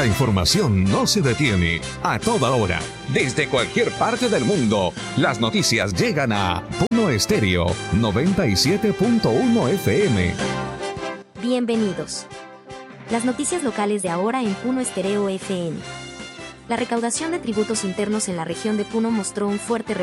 información no se detiene. A toda hora, desde cualquier parte del mundo, las noticias llegan a Puno Estéreo 97.1 FM. Bienvenidos. Las noticias locales de ahora en Puno Estéreo FM. La recaudación de tributos internos en la región de Puno mostró un fuerte